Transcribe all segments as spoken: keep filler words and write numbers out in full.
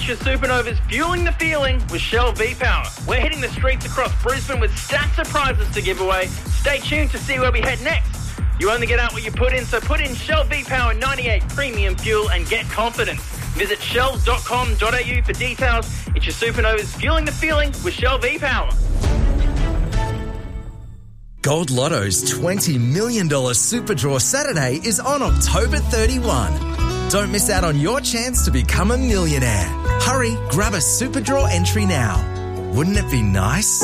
your Supernovas fueling the feeling with Shell V-Power. We're hitting the streets across Brisbane with stacks of prizes to give away. Stay tuned to see where we head next. You only get out what you put in, so put in Shell V-Power ninety-eight Premium Fuel and get confidence. Visit shell dot com dot a u for details. It's your Supernovas fueling the feeling with Shell V-Power. Gold Lotto's twenty million dollars Super Draw Saturday is on October thirty-first. Don't miss out on your chance to become a millionaire. Hurry, grab a Super Draw entry now. Wouldn't it be nice?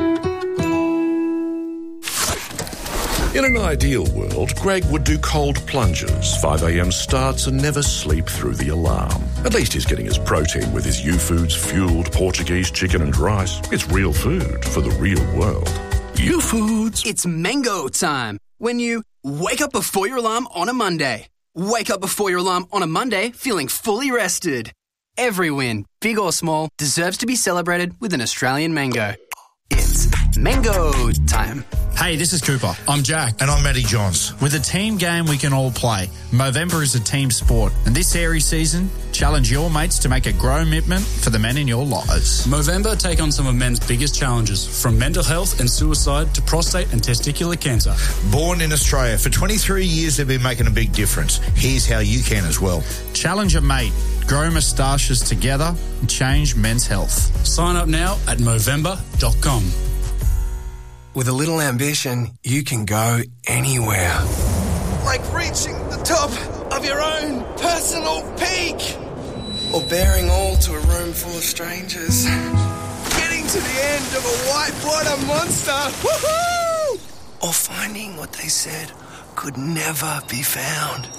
In an ideal world, Greg would do cold plunges, five a.m. starts and never sleep through the alarm. At least he's getting his protein with his U-Foods fueled Portuguese chicken and rice. It's real food for the real world. U-Foods. It's mango time. When you wake up before your alarm on a Monday. Wake up before your alarm on a Monday feeling fully rested. Every win, big or small, deserves to be celebrated with an Australian mango. It's mango time. Hey, this is Cooper. I'm Jack. And I'm Matty Johns. With a team game we can all play, Movember is a team sport. And this Aries season, challenge your mates to make a grow commitment for the men in your lives. Movember take on some of men's biggest challenges, from mental health and suicide to prostate and testicular cancer. Born in Australia, for twenty-three years they've been making a big difference. Here's how you can as well. Challenge a mate. Grow moustaches together and change men's health. Sign up now at movember dot com. With a little ambition, you can go anywhere. Like reaching the top of your own personal peak. Or bearing all to a room full of strangers. Getting to the end of a whitewater monster. Woohoo! Or finding what they said could never be found.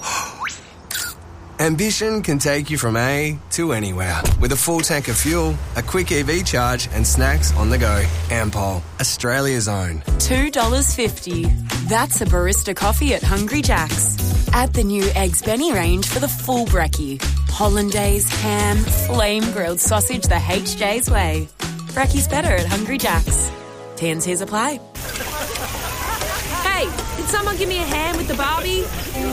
Ambition can take you from A to anywhere. With a full tank of fuel, a quick E V charge and snacks on the go. Ampol, Australia's own. two dollars fifty. That's a barista coffee at Hungry Jack's. Add the new Eggs Benny range for the full brekkie. Hollandaise, ham, flame grilled sausage the H J's way. Brekkie's better at Hungry Jack's. T and C's apply. Hey, did someone give me a hand with the Barbie?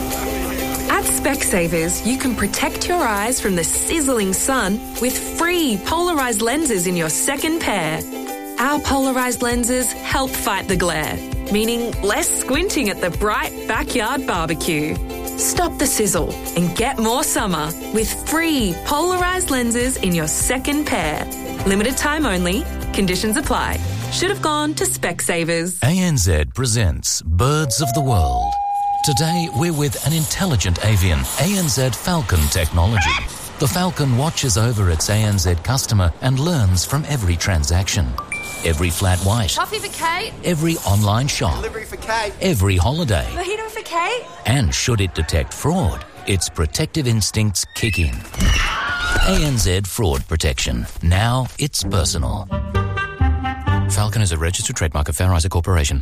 At Specsavers, you can protect your eyes from the sizzling sun with free polarised lenses in your second pair. Our polarised lenses help fight the glare, meaning less squinting at the bright backyard barbecue. Stop the sizzle and get more summer with free polarised lenses in your second pair. Limited time only. Conditions apply. Should have gone to Specsavers. A N Z presents Birds of the World. Today, we're with an intelligent avian, A N Z Falcon technology. The Falcon watches over its A N Z customer and learns from every transaction. Every flat white. Coffee for Kate. Every online shop. Delivery for Kate. Every holiday. Mojito for Kate. And should it detect fraud, its protective instincts kick in. A N Z Fraud Protection. Now it's personal. Falcon is a registered trademark of Fair Isaac Corporation.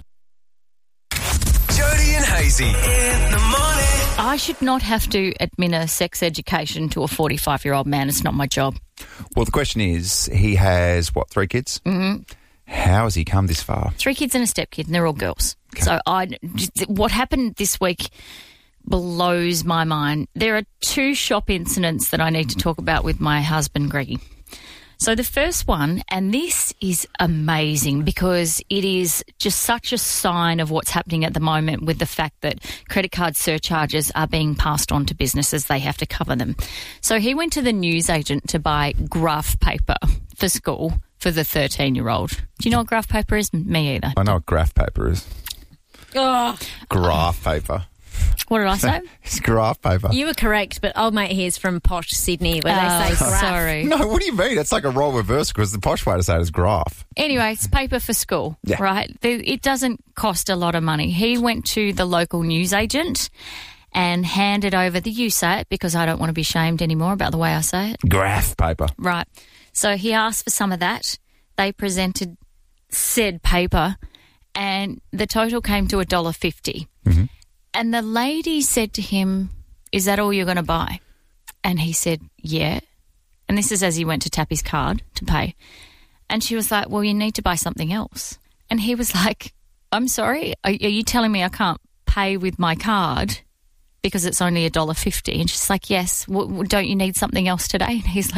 Jody and Hazy in the morning. I should not have to administer sex education to a forty-five-year-old man. It's not my job. Well, the question is, he has, what, three kids? Mm-hmm. How has he come this far? Three kids and a stepkid, and they're all girls. Okay. So I, what happened this week blows my mind. There are two shop incidents that I need to talk about with my husband, Greggy. So the first one, and this is amazing because it is just such a sign of what's happening at the moment with the fact that credit card surcharges are being passed on to businesses. They have to cover them. So he went to the newsagent to buy graph paper for school for the thirteen-year-old. Do you know what graph paper is? Me either. I know what graph paper is. Oh. Graph paper. What did I say? It's graph paper. You were correct, but old mate here's from posh Sydney where Oh, they say graph. sorry. No, what do you mean? It's like a role reverse because the posh way to say it is graph. Anyway, it's paper for school, Yeah. right? It doesn't cost a lot of money. He went to the local newsagent and handed over the, you say it because I don't want to be shamed anymore about the way I say it. Graph paper. Right. So he asked for some of that. They presented said paper and the total came to one dollar fifty. Mm-hmm. And the lady said to him, is that all you're going to buy? And he said, yeah. And this is as he went to tap his card to pay. And she was like, well, you need to buy something else. And he was like, I'm sorry, are, are you telling me I can't pay with my card because it's only one dollar fifty? And she's like, yes, w- w- don't you need something else today? And he's like,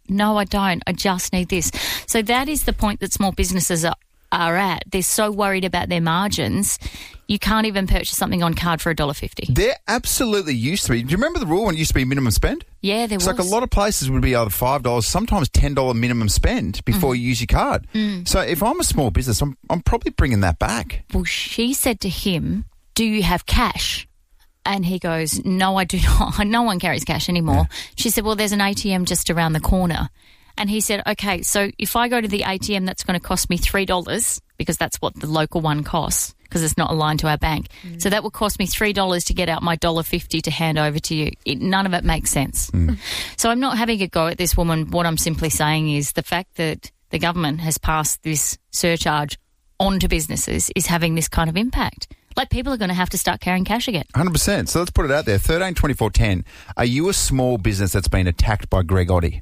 no, I don't. I just need this. So that is the point that small businesses are, are at. They're so worried about their margins, you can't even purchase something on card for one dollar fifty. There absolutely used to be. Do you remember the rule when it used to be minimum spend? Yeah, there it's was. It's like a lot of places would be either five dollars, sometimes ten dollars minimum spend before mm. you use your card. Mm. So if I'm a small business, I'm, I'm probably bringing that back. Well, she said to him, do you have cash? And he goes, no, I do not. No one carries cash anymore. Yeah. She said, well, there's an A T M just around the corner. And he said, okay, so if I go to the A T M, that's going to cost me three dollars because that's what the local one costs because it's not aligned to our bank. Mm. So that will cost me three dollars to get out my one dollar fifty to hand over to you. It, none of it makes sense. Mm. So I'm not having a go at this woman. What I'm simply saying is the fact that the government has passed this surcharge onto businesses is having this kind of impact. Like, people are going to have to start carrying cash again. one hundred percent. So let's put it out there. thirteen twenty-four ten. Are you a small business that's been attacked by Greg Oddie?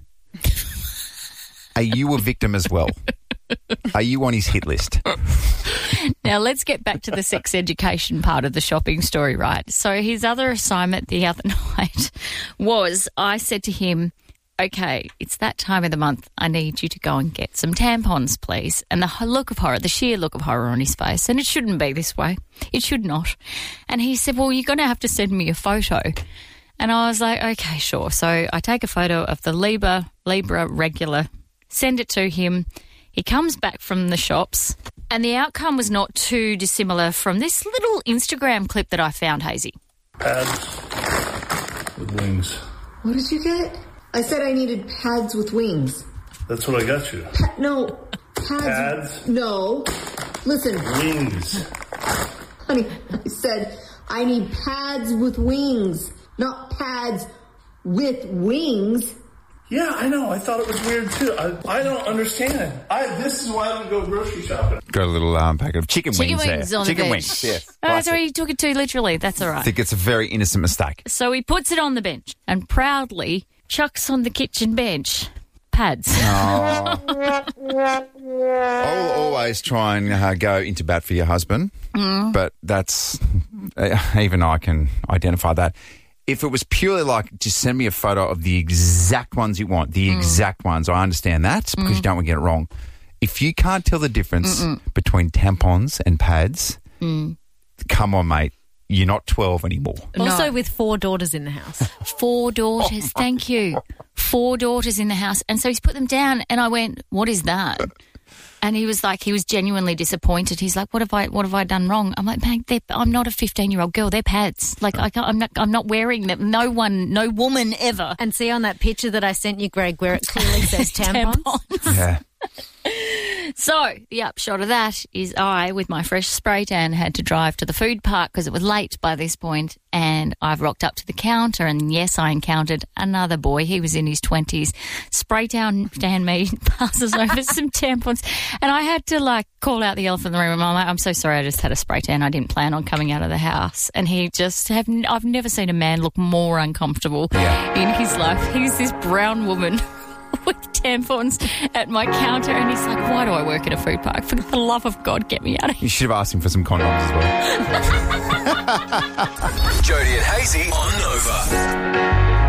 Are you a victim as well? Are you on his hit list? Now, let's get back to the sex education part of the shopping story, right? So his other assignment the other night was I said to him, okay, it's that time of the month. I need you to go and get some tampons, please. And the look of horror, the sheer look of horror on his face, and it shouldn't be this way. It should not. And he said, well, you're going to have to send me a photo. And I was like, okay, sure. So I take a photo of the Libra, Libra regular, send it to him. He comes back from the shops, and the outcome was not too dissimilar from this little Instagram clip that I found, Hazy. Pads with wings. What did you get? I said I needed pads with wings. That's what I got you. Pa- no. Pads. Pads? No. Listen. Wings. Honey, I said I need pads with wings, not pads with wings. Yeah, I know. I thought it was weird, too. I, I don't understand. I This is why I don't go grocery shopping. Got a little um, packet of chicken, chicken wings, wings there. on Chicken the wings, yes. Oh, sorry, you took it too literally. That's all right. I think it's a very innocent mistake. So he puts it on the bench and proudly chucks on the kitchen bench pads. Oh. I'll always try and uh, go into bat for your husband, mm. but that's uh, even I can identify that. If it was purely like, just send me a photo of the exact ones you want, the mm. exact ones, I understand that because mm. you don't want to get it wrong. If you can't tell the difference Mm-mm. between tampons and pads, mm. come on, mate. You're not twelve anymore. Also no. with four daughters in the house. Four daughters, thank you. Four daughters in the house. And so he's put them down and I went, what is that? And he was like, he was genuinely disappointed. He's like, what have I what have I done wrong? I'm like, man, I'm not a fifteen-year-old girl. They're pads. Like, I can't, I'm not I'm not wearing them. No one, no woman ever. And see on that picture that I sent you, Greg, where it clearly says tampons? tampons. Yeah. So the upshot of that is I, with my fresh spray tan, had to drive to the food park because it was late by this point, and I've rocked up to the counter, and yes, I encountered another boy. He was in his twenties. Spray tan, tan me, passes over some tampons, and I had to like call out the elephant in the room. I'm like, I'm so sorry, I just had a spray tan. I didn't plan on coming out of the house. And he just have I've never seen a man look more uncomfortable yeah. in his life. He's this brown woman with tampons at my counter, and he's like, why do I work at a food park? For the love of God, get me out of here. You should have asked him for some condoms as well. Jody and Hazy on Nova.